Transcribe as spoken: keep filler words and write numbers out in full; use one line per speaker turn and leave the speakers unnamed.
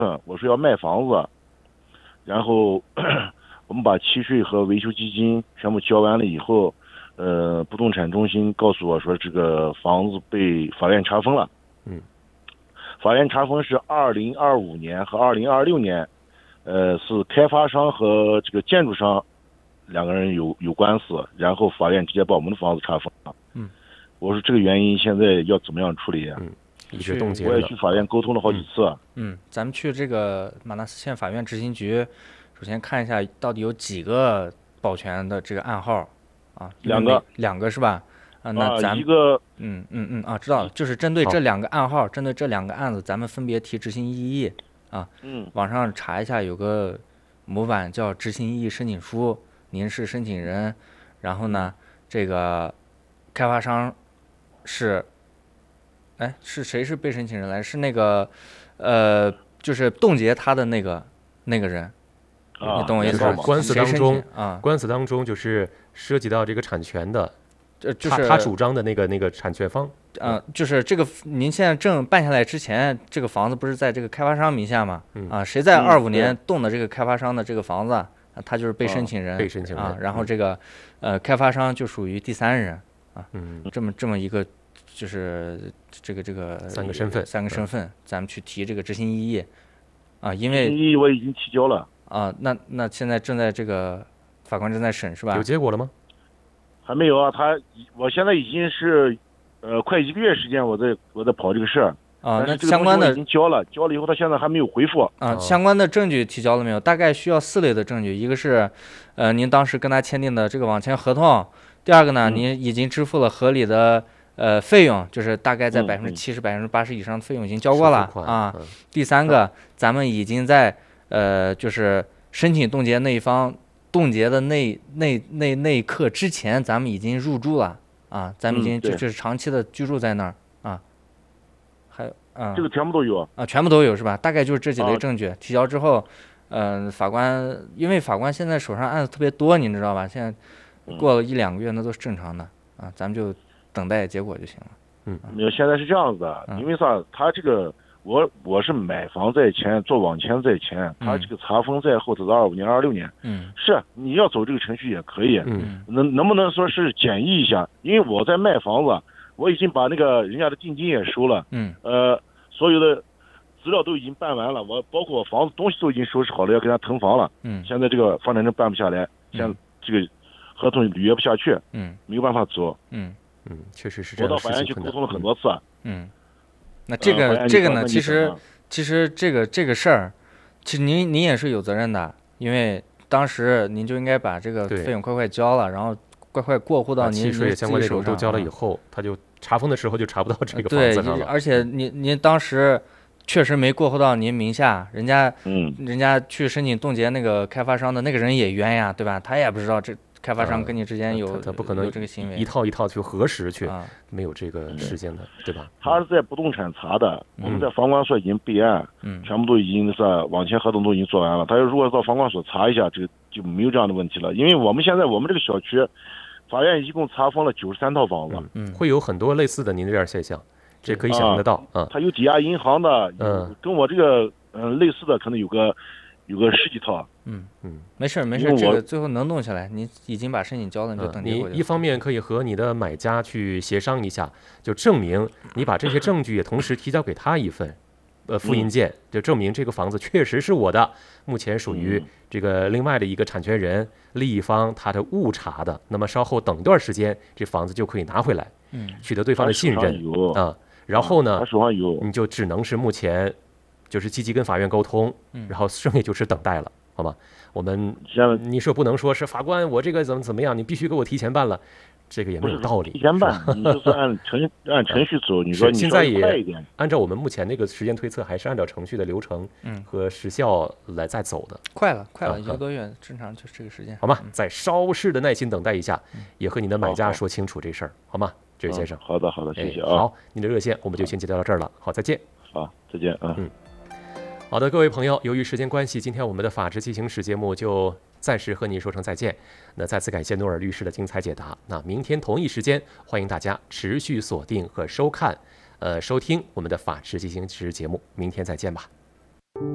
我说要卖房子，然后我们把契税和维修基金全部交完了以后，呃，不动产中心告诉我说这个房子被法院查封了。
嗯，
法院查封是二零二五年和二零二六年，呃，是开发商和这个建筑商两个人有有官司，然后法院直接把我们的房子查封了。
嗯，
我说这个原因现在要怎么样处理啊？
嗯，一直冻结
我也去法院沟通了好几次。
嗯，咱们去这个马纳斯县法院执行局，首先看一下到底有几个保全的这个暗号啊？
两个，
两个是吧？啊，那咱
啊、一个，
嗯嗯嗯啊，知道了，就是针对这两个暗号，针对这两个案子，咱们分别提执行异议啊。
嗯，
网上查一下，有个模板叫执行异议申请书，您是申请人，然后呢，这个开发商是，哎，是谁是被申请人来？是那个，呃，就是冻结他的那个那个人。
啊、
你懂我意思吗？
官司当中
啊，
官司当中就是涉及到这个产权的，
呃，就是
他他主张的那个那个产权方，
嗯、呃，就是这个您现在正办下来之前，这个房子不是在这个开发商名下吗？
嗯、
啊，谁在二五年
嗯、
动的这个开发商的这个房子，啊、他就是被申请人，
啊、被申请人
啊，然后这个呃开发商就属于第三人啊，
嗯，
这么这么一个就是这个这个
三个身份，
三个身份，咱们去提这个执行异议啊，因为
异议我已经提交了。
啊，那那现在正在这个法官正在审是吧？
有结果了吗？
还没有啊，他我现在已经是呃快一个月时间，我在我在跑这个事儿
啊。那相关的
已经交了，交了以后他现在还没有回复
啊。相关的证据提交了没有？大概需要四类的证据，一个是呃您当时跟他签订的这个网签合同，第二个呢，
嗯、
您已经支付了合理的呃费用，就是大概在
嗯
百分之七十、百分之八十以上的费用已经交过了啊。
嗯、
第三个，咱们已经在呃就是申请冻结那一方。冻结的那那那那一刻之前，咱们已经入住了啊，咱们已经就、
嗯、
就是长期的居住在那儿啊，还有啊，
这个全部都有
啊，全部都有是吧？大概就是这几类证据、啊、提交之后，嗯、呃，法官因为法官现在手上案子特别多，您知道吧？现在过了一两个月，那都是正常的啊，咱们就等待结果就行了。
嗯，
没有，现在是这样子的，因为啥？他这个。我我是买房在前，做网签在前，他这个查封在后，他是二五年、二六年。
嗯，
是你要走这个程序也可以。
嗯，
能能不能说是简易一下？因为我在卖房子，我已经把那个人家的定金也收了。
嗯，
呃，所有的资料都已经办完了，我包括房子东西都已经收拾好了，要给他腾房了。
嗯，
现在这个房产证办不下来，现在这个合同履约不下去。
嗯，
没有办法走。
嗯
嗯，确实是这样。
我到法院去沟通了很多次。
嗯。那这个、
呃、
这个呢，其实其实这个这个事儿，其实您您也是有责任的，因为当时您就应该把这个费用快快交了，然后快快过户到您
契税相关内容都交了以
啊
后，他就查封的时候就查不到这个房子上了。
对，而且您您当时确实没过户到您名下，人家
嗯，
人家去申请冻结那个开发商的那个人也冤呀，对吧？他也不知道这。开发商跟你之间有、
嗯、他, 他不可能
有这个行为
一套一套去核实去，
啊、
没有这个时间的，对吧？
他是在不动产查的，
嗯、
我们在房管所已经备案，
嗯，
全部都已经是网签合同都已经做完了。他要如果到房管所查一下，这个就没有这样的问题了。因为我们现在我们这个小区，法院一共查封了九十三套房子，
嗯，会有很多类似的您这样现象，这可以想象得到啊。
他、嗯、有抵押银行的，
嗯，
跟我这个嗯、呃、类似的可能有个。有个十几套，
嗯嗯，没事没事，这个最后能弄下来，你已经把申请交了，你就等结果。
你一方面可以和你的买家去协商一下，就证明你把这些证据也同时提交给他一份，呃，复印件，就证明这个房子确实是我的，目前属于这个另外的一个产权人利益方他的误查的，那么稍后等一段时间，这房子就可以拿回来，
嗯，
取得对方的信任啊，然后呢，你就只能是目前。就是积极跟法院沟通，然后剩下就是等待了，好吗？我们你说不能说是法官，我这个怎么怎么样，你必须给我提前办了，这个也没有道理。
提前办，你就是按程按程序走。你说你
现在也
快一点，
按照我们目前那个时间推测，还是按照程序的流程和时效来再走的。
快了，快了，一个多月，正常就是这个时间。
好吗？再稍事的耐心等待一下，也和你的买家说清楚这事儿，好吗？这位先生。
好的，好的，谢谢啊。
好，您的热线我们就先接到这儿了。好，再见。
好，再见啊。
嗯。好的，各位朋友，由于时间关系，今天我们的法治进行时节目就暂时和您说声再见。那再次感谢诺尔律师的精彩解答。那明天同一时间，欢迎大家持续锁定和收看，呃，收听我们的法治进行时节目。明天再见吧。